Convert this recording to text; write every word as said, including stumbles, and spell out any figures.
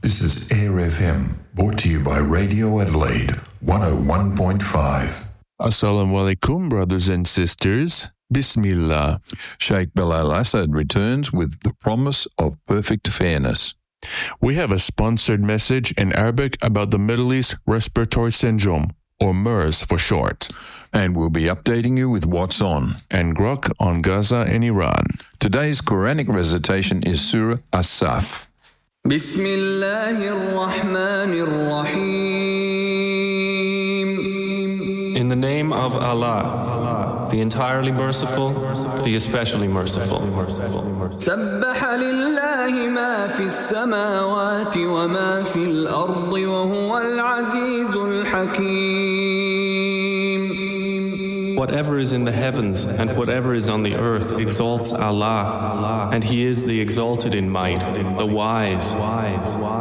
This is Air F M, brought to you by Radio Adelaide, one oh one point five. Assalamu alaikum, brothers and sisters. Bismillah. Sheikh Bilal Assad returns with the promise of perfect fairness. We have a sponsored message in Arabic about the Middle East Respiratory Syndrome, or MERS for short. And we'll be updating you with what's on. And Grok on Gaza and Iran. Today's Quranic recitation is Surah As-Saf. Bismillahir-Rahmanir-Rahim. In the name of Allah, the entirely merciful, the especially merciful. سبح لله ما في السماوات وما في الأرض وهو العزيز الحكيم. Whatever is in the heavens and whatever is on the earth exalts Allah, and He is the exalted in might, the wise.